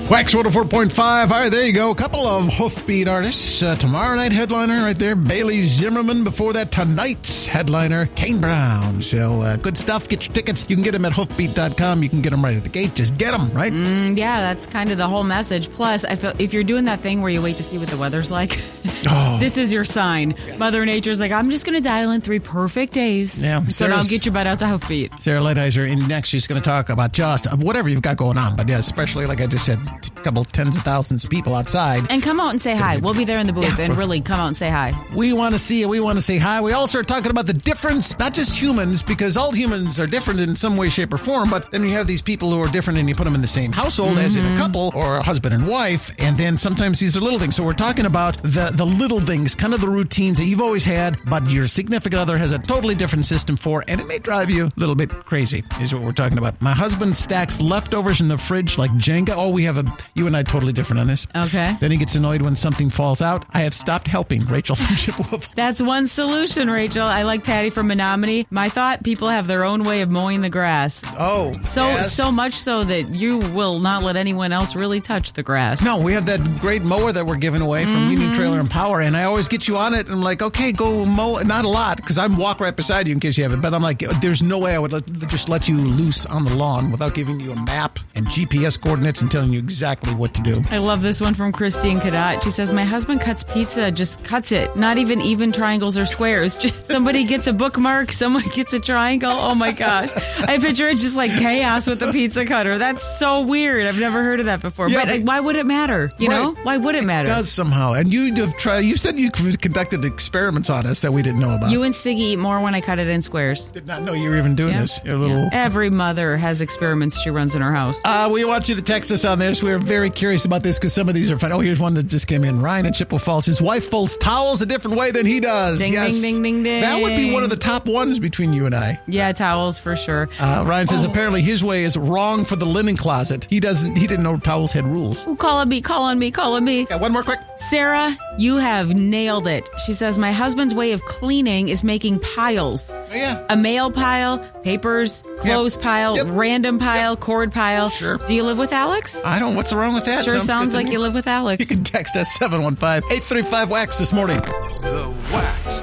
Wax 104.5. All right, there you go. A couple of hoofbeat artists. Tomorrow night headliner right there, Bailey Zimmerman. Before that, tonight's headliner, Kane Brown. So good stuff. Get your tickets. You can get them at hoofbeat.com. You can get them right at the gate. Just get them, right? Yeah, that's kind of the whole message. Plus, I feel if you're doing that thing where you wait to see what the weather's like, this is your sign. Yes. Mother Nature's like, I'm just going to dial in 3 perfect days. Yeah, so now get your butt out to Hoofbeat. Sarah Lighthizer in next. She's going to talk about just whatever you've got going on. But yeah, especially like I just said, a couple tens of thousands of people outside. And come out and say hi. We'll be there in the booth and really come out and say hi. We want to see you. We want to say hi. We also are talking about the difference, not just humans, because all humans are different in some way, shape, or form, but then you have these people who are different and you put them in the same household as in a couple or a husband and wife, and then sometimes these are little things. So we're talking about the little things, kind of the routines that you've always had, but your significant other has a totally different system for, and it may drive you a little bit crazy, is what we're talking about. My husband stacks leftovers in the fridge like Jenga. Oh, you and I totally different on this. Okay. Then he gets annoyed when something falls out. I have stopped helping. Rachel from Chippewa. That's one solution, Rachel. I like Patty from Menominee. My thought, people have their own way of mowing the grass. Oh, so much so that you will not let anyone else really touch the grass. No, we have that great mower that we're giving away from Union Trailer and Power, and I always get you on it, and I'm like, okay, go mow. Not a lot, because I walk right beside you in case you have it, but I'm like, there's no way I would just let you loose on the lawn without giving you a map and GPS coordinates and telling you exactly what to do. I love this one from Christine Cadat. She says, my husband cuts pizza, just cuts it. Not even triangles or squares. Just somebody gets a bookmark, someone gets a triangle. Oh my gosh. I picture it just like chaos with the pizza cutter. That's so weird. I've never heard of that before. Yeah, but why would it matter? You know? Why would it matter? It does somehow. And you said you conducted experiments on us that we didn't know about. You and Siggy eat more when I cut it in squares. Did not know you were even doing this. You're a little... Yeah. Every mother has experiments she runs in her house. We want you to text us on this. We're very curious about this because some of these are fun. Oh, here's one that just came in. Ryan in Chippewa Falls. His wife folds towels a different way than he does. Ding, yes. ding, ding, ding, ding. That would be one of the top ones between you and I. Yeah, towels for sure. Ryan says apparently his way is wrong for the linen closet. He didn't know towels had rules. Ooh, call on me. Yeah, one more quick. Sarah, you have nailed it. She says, my husband's way of cleaning is making piles. Oh, yeah. A mail pile, papers, clothes pile, random pile, cord pile. Sure. Do you live with Alex? I don't. What's wrong with that? Sure sounds like you live with Alex. You can text us 715-835-WAX this morning. The Wax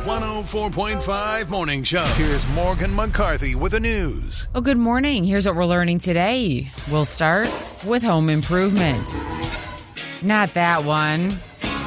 104.5 Morning Show. Here's Morgan McCarthy with the news. Oh, good morning. Here's what we're learning today. We'll start with home improvement. Not that one.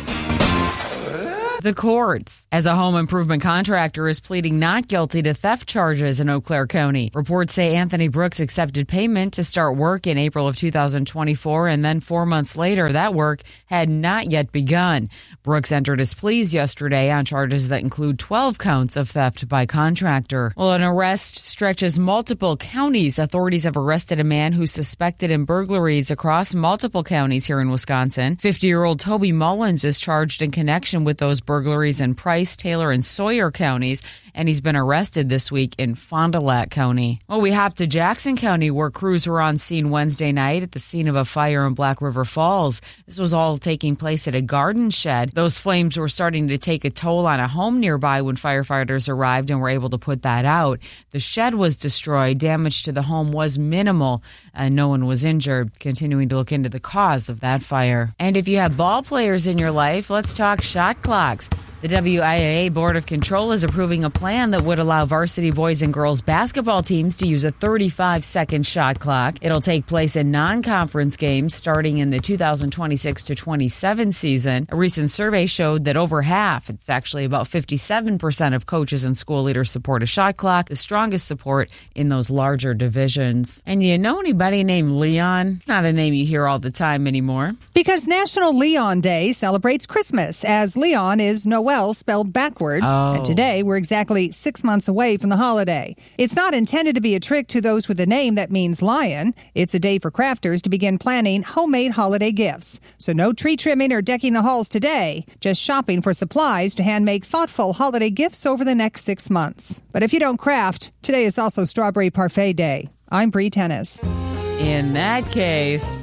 The courts, as a home improvement contractor is pleading not guilty to theft charges in Eau Claire County. Reports say Anthony Brooks accepted payment to start work in April of 2024, and then 4 months later, that work had not yet begun. Brooks entered his pleas yesterday on charges that include 12 counts of theft by contractor. Well, an arrest stretches multiple counties. Authorities have arrested a man who's suspected in burglaries across multiple counties here in Wisconsin. 50-year-old Toby Mullins is charged in connection with those burglaries in Price, Taylor, and Sawyer counties, and he's been arrested this week in Fond du Lac County. Well, we hop to Jackson County, where crews were on scene Wednesday night at the scene of a fire in Black River Falls. This was all taking place at a garden shed. Those flames were starting to take a toll on a home nearby when firefighters arrived and were able to put that out. The shed was destroyed. Damage to the home was minimal, and no one was injured. Continuing to look into the cause of that fire. And if you have ball players in your life, let's talk shot clocks. The WIAA Board of Control is approving a plan that would allow varsity boys and girls basketball teams to use a 35-second shot clock. It'll take place in non-conference games starting in the 2026-27 season. A recent survey showed that over half, it's actually about 57% of coaches and school leaders support a shot clock, the strongest support in those larger divisions. And you know anybody named Leon? It's not a name you hear all the time anymore. Because National Leon Day celebrates Christmas, as Leon is Noel spelled backwards. And today, we're exactly 6 months away from the holiday. It's not intended to be a trick to those with a name that means lion. It's a day for crafters to begin planning homemade holiday gifts. So no tree trimming or decking the halls today, just shopping for supplies to hand-make thoughtful holiday gifts over the next 6 months. But if you don't craft, today is also Strawberry Parfait Day. I'm Bree Tennis. In that case...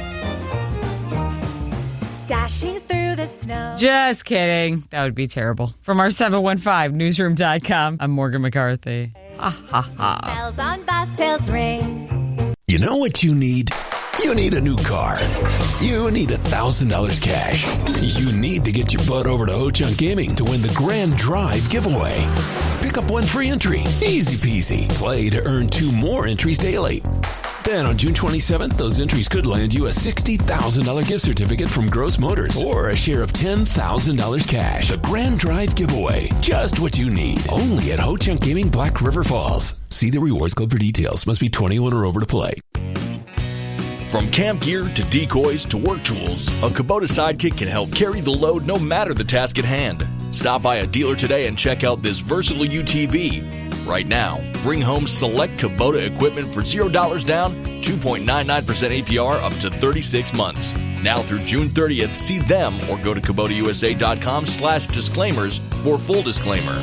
Dashing through the snow. Just kidding. That would be terrible. From our 715newsroom.com, I'm Morgan McCarthy. Ha, ha, ha. Bells on bobtails ring. You know what you need? You need a new car. You need $1,000 cash. You need to get your butt over to Ho-Chunk Gaming to win the Grand Drive giveaway. Pick up one free entry. Easy peasy. Play to earn 2 more entries daily. Then on June 27th, those entries could land you a $60,000 gift certificate from Gross Motors or a share of $10,000 cash. The Grand Drive giveaway. Just what you need. Only at Ho-Chunk Gaming, Black River Falls. See the Rewards Club for details. Must be 21 or over to play. From camp gear to decoys to work tools, a Kubota Sidekick can help carry the load no matter the task at hand. Stop by a dealer today and check out this versatile UTV. Right now, bring home select Kubota equipment for $0 down, 2.99% APR up to 36 months. Now through June 30th, see them or go to KubotaUSA.com/disclaimers for full disclaimer.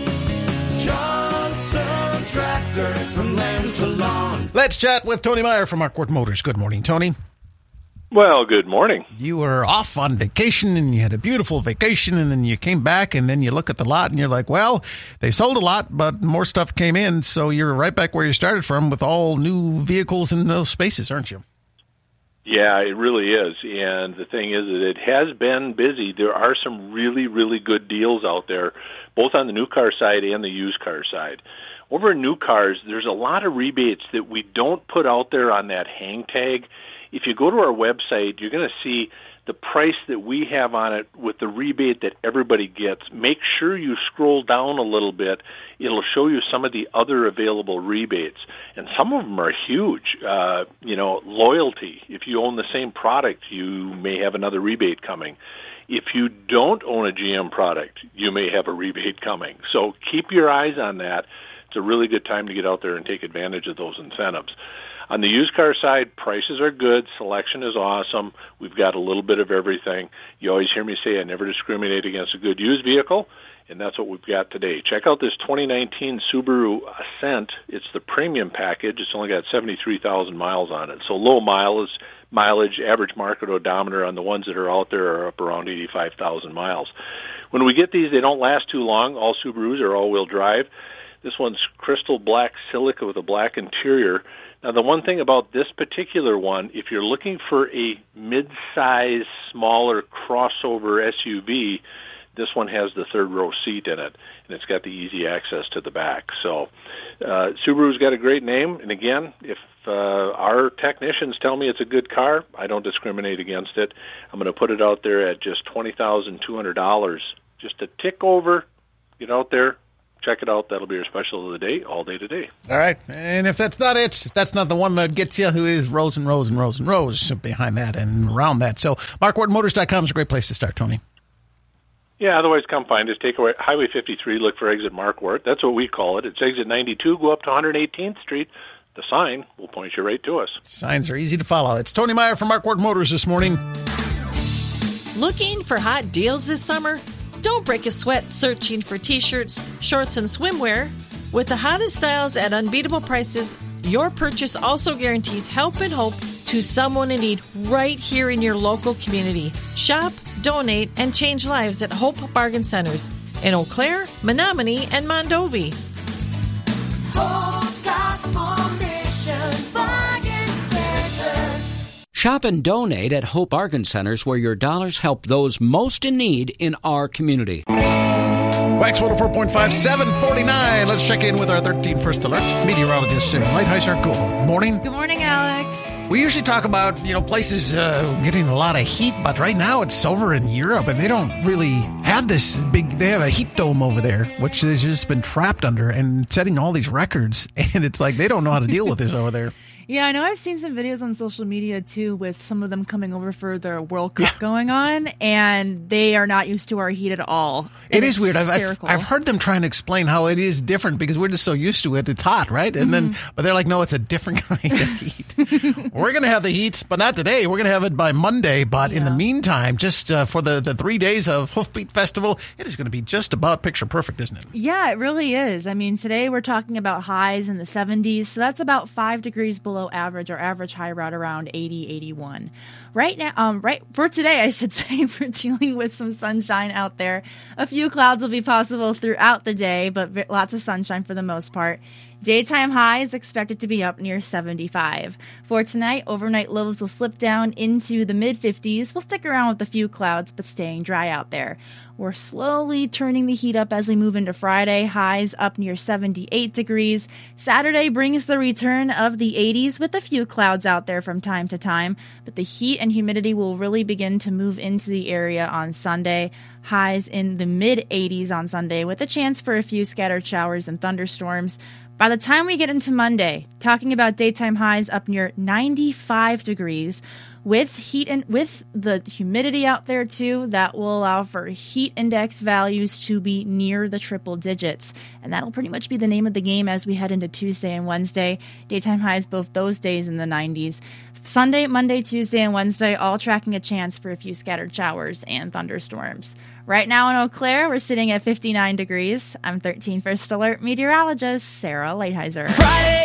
Johnson Tractor from land to lawn. Let's chat with Tony Meyer from Marquardt Motors. Good morning, Tony. Well, good morning. You were off on vacation, and you had a beautiful vacation, and then you came back, and then you look at the lot, and you're like, well, they sold a lot, but more stuff came in, so you're right back where you started from with all new vehicles in those spaces, aren't you? Yeah, it really is, and the thing is that it has been busy. There are some really, really good deals out there, both on the new car side and the used car side. Over in new cars, there's a lot of rebates that we don't put out there on that hang tag. If you go to our website, you're going to see the price that we have on it with the rebate that everybody gets. Make sure you scroll down a little bit. It'll show you some of the other available rebates, and some of them are huge. Loyalty. If you own the same product, you may have another rebate coming. If you don't own a GM product, you may have a rebate coming. So keep your eyes on that. It's a really good time to get out there and take advantage of those incentives. On the used car side, prices are good. Selection is awesome. We've got a little bit of everything. You always hear me say I never discriminate against a good used vehicle, and that's what we've got today. Check out this 2019 Subaru Ascent. It's the premium package. It's only got 73,000 miles on it. So low mileage, average market odometer on the ones that are out there are up around 85,000 miles. When we get these, they don't last too long. All Subarus are all-wheel drive. This one's crystal black silica with a black interior. Now, the one thing about this particular one, if you're looking for a mid-size, smaller crossover SUV, this one has the third-row seat in it, and it's got the easy access to the back. So Subaru's got a great name, and again, if our technicians tell me it's a good car, I don't discriminate against it. I'm going to put it out there at just $20,200, just a tick over. Get out there. Check it out. That'll be our special of the day, all day today. All right. And if that's not it, if that's not the one that gets you, who is rows and rows and rows and rows behind that and around that. So MarquardtMotors.com is a great place to start, Tony. Yeah, otherwise come find us. Take away Highway 53, look for exit Marquardt. That's what we call it. It's exit 92, go up to 118th Street. The sign will point you right to us. Signs are easy to follow. It's Tony Meyer from Marquardt Motors this morning. Looking for hot deals this summer? Don't break a sweat searching for T-shirts, shorts, and swimwear. With the hottest styles at unbeatable prices, your purchase also guarantees help and hope to someone in need right here in your local community. Shop, donate, and change lives at Hope Bargain Centers in Eau Claire, Menominee, and Mondovi. Hope Gospel Mission Bargain Center. Shop and donate at Hope Bargain Centers, where your dollars help those most in need in our community. Wax 104.5, 749. Let's check in with our 13 First Alert meteorologist, Sarah Lightheiser. Good morning. Good morning, Alex. We usually talk about, places getting a lot of heat, but right now it's over in Europe, and they don't really have this they have a heat dome over there, which they've just been trapped under and setting all these records, and it's like they don't know how to deal with this over there. Yeah, I know I've seen some videos on social media, too, with some of them coming over for their World Cup going on, and they are not used to our heat at all. It is weird. I've heard them trying to explain how it is different because we're just so used to it. It's hot, right? And but they're like, no, it's a different kind of heat. We're going to have the heat, but not today. We're going to have it by Monday. But in the meantime, just for the 3 days of Hoofbeat Festival, it is going to be just about picture perfect, isn't it? Yeah, it really is. I mean, today we're talking about highs in the 70s, so that's about 5 degrees below average. Our average high right around 80, 81. Right now, for today, I should say, we're dealing with some sunshine out there. A few clouds will be possible throughout the day, but lots of sunshine for the most part. Daytime high is expected to be up near 75. For tonight, overnight lows will slip down into the mid-50s. We'll stick around with a few clouds, but staying dry out there. We're slowly turning the heat up as we move into Friday. Highs up near 78 degrees. Saturday brings the return of the 80s with a few clouds out there from time to time. But the heat and humidity will really begin to move into the area on Sunday. Highs in the mid-80s on Sunday with a chance for a few scattered showers and thunderstorms. By the time we get into Monday, talking about daytime highs up near 95 degrees. With heat and with the humidity out there too, that will allow for heat index values to be near the triple digits. And that'll pretty much be the name of the game as we head into Tuesday and Wednesday. Daytime highs both those days in the 90s. Sunday, Monday, Tuesday, and Wednesday all tracking a chance for a few scattered showers and thunderstorms. Right now in Eau Claire, we're sitting at 59 degrees. I'm 13 First Alert meteorologist Sarah Lighthizer. Friday